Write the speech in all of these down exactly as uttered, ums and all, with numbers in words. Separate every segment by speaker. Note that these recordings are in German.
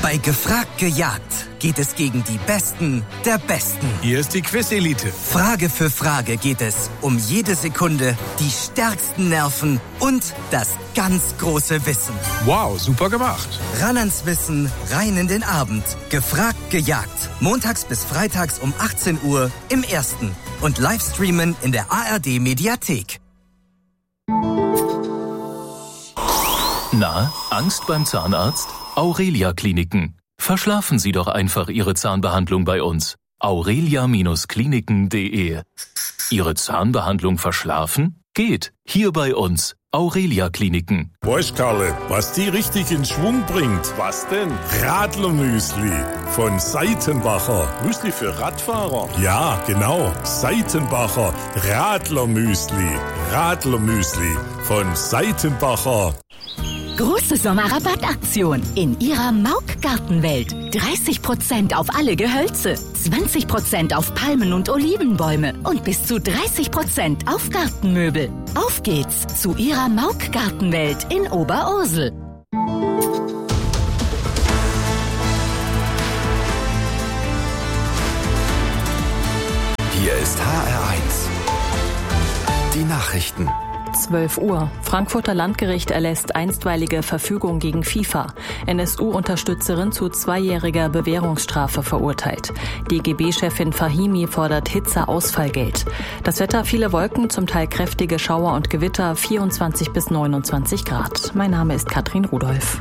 Speaker 1: Bei Gefragt gejagt geht es gegen die Besten der Besten.
Speaker 2: Hier ist die Quiz-Elite.
Speaker 1: Frage für Frage geht es um jede Sekunde, die stärksten Nerven und das ganz große Wissen.
Speaker 2: Wow, super gemacht.
Speaker 1: Ran ans Wissen, rein in den Abend. Gefragt gejagt. Montags bis freitags um achtzehn Uhr im Ersten. Und Livestreamen in der A R D-Mediathek.
Speaker 3: Na, Angst beim Zahnarzt? Aurelia Kliniken. Verschlafen Sie doch einfach Ihre Zahnbehandlung bei uns. aurelia Kliniken punkt de. Ihre Zahnbehandlung verschlafen? Geht. Hier bei uns. Aurelia Kliniken.
Speaker 4: Weißt Karle, was die richtig in Schwung bringt?
Speaker 2: Was denn?
Speaker 4: Radlermüsli von Seitenbacher.
Speaker 2: Müsli für Radfahrer?
Speaker 4: Ja, genau. Seitenbacher Radlermüsli. Radlermüsli von Seitenbacher.
Speaker 5: Große Sommerrabattaktion in Ihrer Mauk-Gartenwelt. dreißig Prozent auf alle Gehölze, zwanzig Prozent auf Palmen- und Olivenbäume und bis zu dreißig Prozent auf Gartenmöbel. Auf geht's zu Ihrer Mauk-Gartenwelt in Oberursel.
Speaker 6: Hier ist H R eins. Die Nachrichten.
Speaker 7: zwölf Uhr. Frankfurter Landgericht erlässt einstweilige Verfügung gegen FIFA. N S U-Unterstützerin zu zweijähriger Bewährungsstrafe verurteilt. D G B-Chefin Fahimi fordert Hitze-Ausfallgeld. Das Wetter, viele Wolken, zum Teil kräftige Schauer und Gewitter, vierundzwanzig bis neunundzwanzig Grad. Mein Name ist Katrin Rudolph.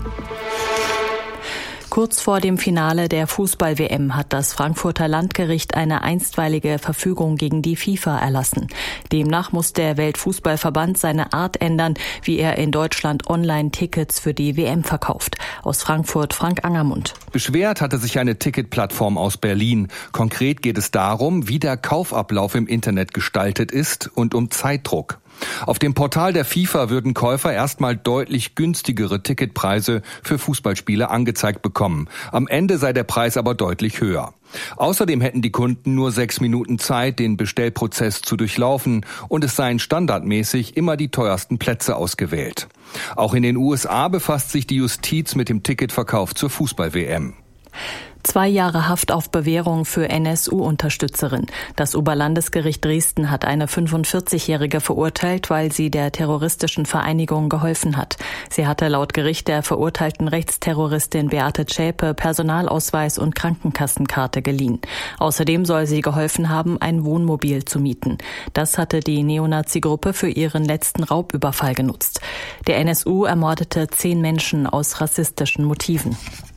Speaker 7: Kurz vor dem Finale der Fußball-W M hat das Frankfurter Landgericht eine einstweilige Verfügung gegen die FIFA erlassen. Demnach muss der Weltfußballverband seine Art ändern, wie er in Deutschland Online-Tickets für die W M verkauft. Aus Frankfurt Frank Angermund.
Speaker 8: Beschwert hatte sich eine Ticketplattform aus Berlin. Konkret geht es darum, wie der Kaufablauf im Internet gestaltet ist und um Zeitdruck. Auf dem Portal der FIFA würden Käufer erstmal deutlich günstigere Ticketpreise für Fußballspiele angezeigt bekommen. Am Ende sei der Preis aber deutlich höher. Außerdem hätten die Kunden nur sechs Minuten Zeit, den Bestellprozess zu durchlaufen, und es seien standardmäßig immer die teuersten Plätze ausgewählt. Auch in den U S A befasst sich die Justiz mit dem Ticketverkauf zur Fußball-W M.
Speaker 7: Zwei Jahre Haft auf Bewährung für N S U-Unterstützerin. Das Oberlandesgericht Dresden hat eine fünfundvierzigjährige verurteilt, weil sie der terroristischen Vereinigung geholfen hat. Sie hatte laut Gericht der verurteilten Rechtsterroristin Beate Zschäpe Personalausweis und Krankenkassenkarte geliehen. Außerdem soll sie geholfen haben, ein Wohnmobil zu mieten. Das hatte die Neonazi-Gruppe für ihren letzten Raubüberfall genutzt. Der N S U ermordete zehn Menschen aus rassistischen Motiven.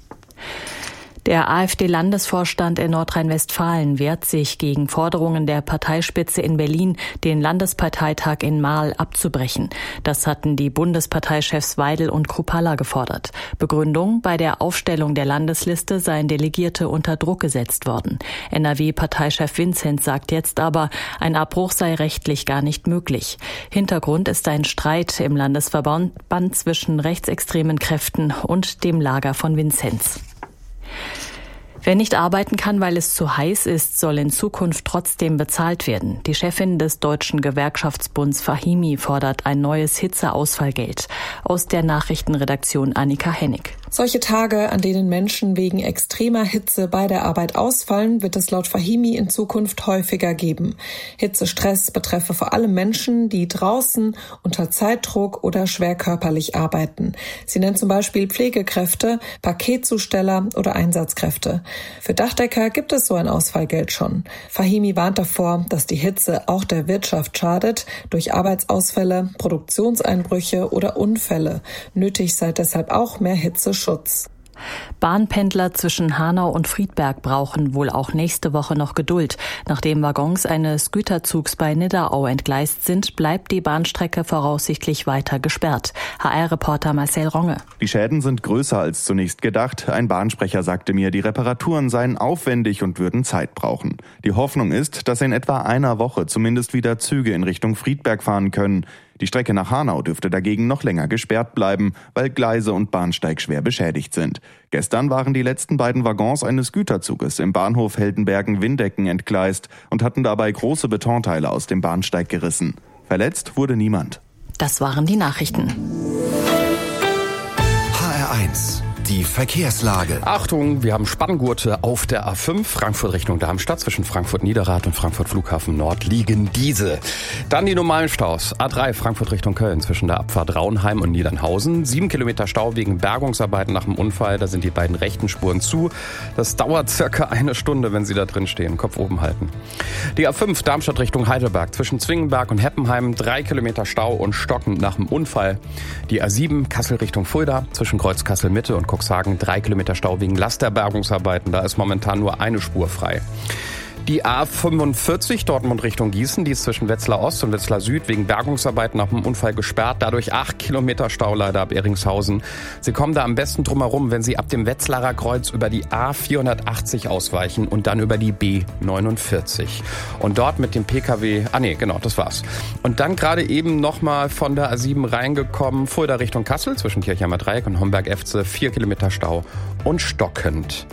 Speaker 7: Der AfD-Landesvorstand in Nordrhein-Westfalen wehrt sich gegen Forderungen der Parteispitze in Berlin, den Landesparteitag in Marl abzubrechen. Das hatten die Bundesparteichefs Weidel und Kruppalla gefordert. Begründung: Bei der Aufstellung der Landesliste seien Delegierte unter Druck gesetzt worden. N R W-Parteichef Vinzenz sagt jetzt aber, ein Abbruch sei rechtlich gar nicht möglich. Hintergrund ist ein Streit im Landesverband zwischen rechtsextremen Kräften und dem Lager von Vinzenz. Wer nicht arbeiten kann, weil es zu heiß ist, soll in Zukunft trotzdem bezahlt werden. Die Chefin des Deutschen Gewerkschaftsbunds Fahimi fordert ein neues Hitzeausfallgeld. Aus der Nachrichtenredaktion Annika Hennig.
Speaker 9: Solche Tage, an denen Menschen wegen extremer Hitze bei der Arbeit ausfallen, wird es laut Fahimi in Zukunft häufiger geben. Hitzestress betreffe vor allem Menschen, die draußen unter Zeitdruck oder schwer körperlich arbeiten. Sie nennt zum Beispiel Pflegekräfte, Paketzusteller oder Einsatzkräfte. Für Dachdecker gibt es so ein Ausfallgeld schon. Fahimi warnt davor, dass die Hitze auch der Wirtschaft schadet, durch Arbeitsausfälle, Produktionseinbrüche oder Unfälle. Nötig sei deshalb auch mehr Hitzeschutz.
Speaker 7: Bahnpendler zwischen Hanau und Friedberg brauchen wohl auch nächste Woche noch Geduld. Nachdem Waggons eines Güterzugs bei Nidderau entgleist sind, bleibt die Bahnstrecke voraussichtlich weiter gesperrt. H R-Reporter Marcel Ronge.
Speaker 10: Die Schäden sind größer als zunächst gedacht. Ein Bahnsprecher sagte mir, die Reparaturen seien aufwendig und würden Zeit brauchen. Die Hoffnung ist, dass in etwa einer Woche zumindest wieder Züge in Richtung Friedberg fahren können. Die Strecke nach Hanau dürfte dagegen noch länger gesperrt bleiben, weil Gleise und Bahnsteig schwer beschädigt sind. Gestern waren die letzten beiden Waggons eines Güterzuges im Bahnhof Heldenbergen-Windecken entgleist und hatten dabei große Betonteile aus dem Bahnsteig gerissen. Verletzt wurde niemand.
Speaker 7: Das waren die Nachrichten.
Speaker 6: H R eins. Die Verkehrslage.
Speaker 11: Achtung, wir haben Spanngurte auf der A fünf, Frankfurt Richtung Darmstadt. Zwischen Frankfurt-Niederrad und Frankfurt Flughafen Nord liegen diese. Dann die normalen Staus. A drei, Frankfurt Richtung Köln, zwischen der Abfahrt Raunheim und Niedernhausen. Sieben Kilometer Stau wegen Bergungsarbeiten nach dem Unfall. Da sind die beiden rechten Spuren zu. Das dauert circa eine Stunde, wenn Sie da drin stehen. Kopf oben halten. Die A fünf, Darmstadt Richtung Heidelberg, zwischen Zwingenberg und Heppenheim. Drei Kilometer Stau und stockend nach dem Unfall. Die A sieben, Kassel Richtung Fulda, zwischen Kreuz Kassel Mitte und Cuxhagen, drei Kilometer Stau wegen Lasterbergungsarbeiten. Da ist momentan nur eine Spur frei. Die A fünfundvierzig, Dortmund Richtung Gießen, die ist zwischen Wetzlar Ost und Wetzlar Süd wegen Bergungsarbeiten nach dem Unfall gesperrt. Dadurch acht Kilometer Stau leider ab Eringshausen. Sie kommen da am besten drum herum, wenn Sie ab dem Wetzlarer Kreuz über die A vierhundertachtzig ausweichen und dann über die B neunundvierzig. Und dort mit dem P K W, ah nee, genau, das war's. Und dann gerade eben nochmal von der A sieben reingekommen, Fulda Richtung Kassel, zwischen Kirchheimer Dreieck und Homberg-Efze, vier Kilometer Stau und stockend.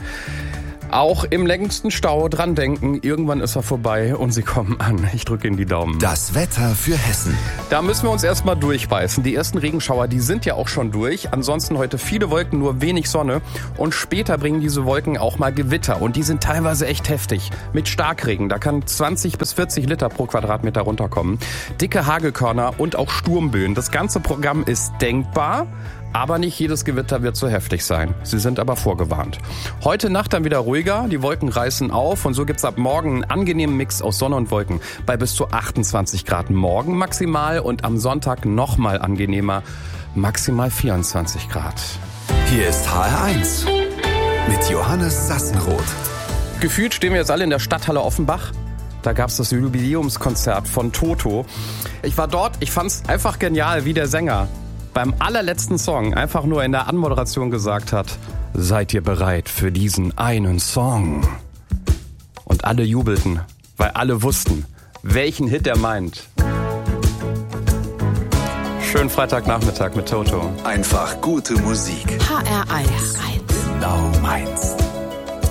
Speaker 11: Auch im längsten Stau dran denken, irgendwann ist er vorbei und Sie kommen an. Ich drücke Ihnen die Daumen.
Speaker 6: Das Wetter für Hessen.
Speaker 11: Da müssen wir uns erstmal durchbeißen. Die ersten Regenschauer, die sind ja auch schon durch. Ansonsten heute viele Wolken, nur wenig Sonne. Und später bringen diese Wolken auch mal Gewitter. Und die sind teilweise echt heftig. Mit Starkregen, da kann zwanzig bis vierzig Liter pro Quadratmeter runterkommen. Dicke Hagelkörner und auch Sturmböen. Das ganze Programm ist denkbar. Aber nicht jedes Gewitter wird so heftig sein. Sie sind aber vorgewarnt. Heute Nacht dann wieder ruhiger, die Wolken reißen auf und so gibt's ab morgen einen angenehmen Mix aus Sonne und Wolken bei bis zu achtundzwanzig Grad morgen maximal und am Sonntag nochmal angenehmer, maximal vierundzwanzig Grad.
Speaker 6: Hier ist H R eins mit Johannes Sassenroth.
Speaker 11: Gefühlt stehen wir jetzt alle in der Stadthalle Offenbach. Da gab's das Jubiläumskonzert von Toto. Ich war dort, ich fand's einfach genial, wie der Sänger beim allerletzten Song einfach nur in der Anmoderation gesagt hat, seid ihr bereit für diesen einen Song? Und alle jubelten, weil alle wussten, welchen Hit er meint. Schönen Freitagnachmittag mit Toto.
Speaker 6: Einfach gute Musik.
Speaker 5: H R eins.
Speaker 6: Genau meins.